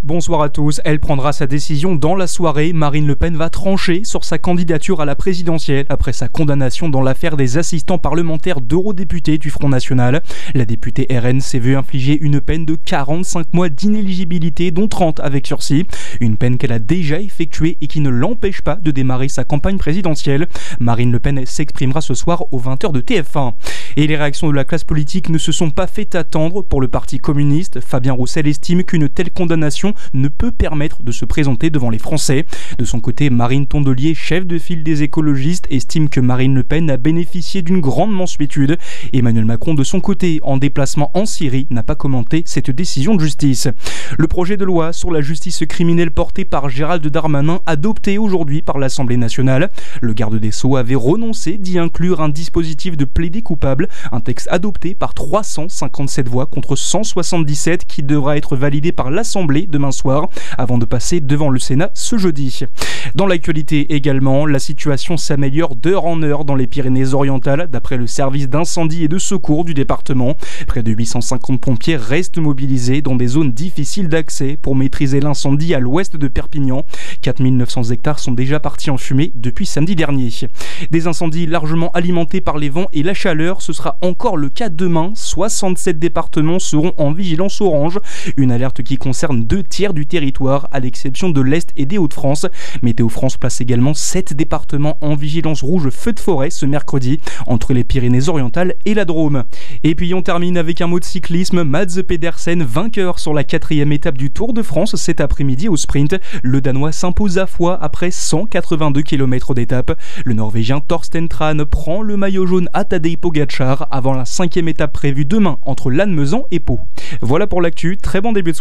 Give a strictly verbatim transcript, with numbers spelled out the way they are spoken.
Bonsoir à tous. Elle prendra sa décision dans la soirée. Marine Le Pen va trancher sur sa candidature à la présidentielle après sa condamnation dans l'affaire des assistants parlementaires d'eurodéputés du Front National. La députée R N s'est vue infliger une peine de quarante-cinq mois d'inéligibilité, dont trente avec sursis. Une peine qu'elle a déjà effectuée et qui ne l'empêche pas de démarrer sa campagne présidentielle. Marine Le Pen s'exprimera ce soir aux vingt heures de T F un. Et les réactions de la classe politique ne se sont pas fait attendre. Pour le Parti communiste, Fabien Roussel estime qu'une telle condamnation ne peut permettre de se présenter devant les Français. De son côté, Marine Tondelier, chef de file des écologistes, estime que Marine Le Pen a bénéficié d'une grande mansuétude. Emmanuel Macron, de son côté, en déplacement en Syrie, n'a pas commenté cette décision de justice. Le projet de loi sur la justice criminelle porté par Gérald Darmanin, adopté aujourd'hui par l'Assemblée nationale. Le garde des Sceaux avait renoncé d'y inclure un dispositif de plaider coupable, un texte adopté par trois cent cinquante-sept voix contre cent soixante-dix-sept qui devra être validé par l'Assemblée demain soir avant de passer devant le Sénat ce jeudi. Dans l'actualité également, la situation s'améliore d'heure en heure dans les Pyrénées-Orientales d'après le service d'incendie et de secours du département. Près de huit cent cinquante pompiers restent mobilisés dans des zones difficiles d'accès pour maîtriser l'incendie à l'ouest de Perpignan. quatre mille neuf cents hectares sont déjà partis en fumée depuis samedi dernier. Des incendies largement alimentés par les vents et la chaleur, ce sera encore le cas demain. soixante-sept départements seront en vigilance orange, une alerte qui concerne deux tiers du territoire, à l'exception de l'Est et des Hauts-de-France. Météo France place également sept départements en vigilance rouge feu de forêt ce mercredi, entre les Pyrénées-Orientales et la Drôme. Et puis on termine avec un mot de cyclisme. Mads Pedersen, vainqueur sur la quatrième étape du Tour de France cet après-midi au sprint. Le Danois s'impose à fois après cent quatre-vingt-deux kilomètres d'étape. Le Norvégien Thorsten Tran prend le maillot jaune à Tadej Pogacar avant la cinquième étape prévue demain entre Lannemezan et Pau. Voilà pour l'actu, très bon début de soirée.